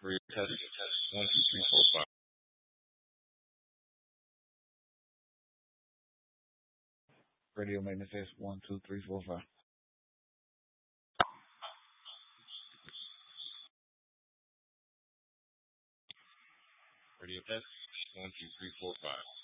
Radio test. 1, 2, 3, 4, 5. Radio maintenance test. 1, 2, 3, 4, 5. Radio test. 1, 2, 3, 4, 5.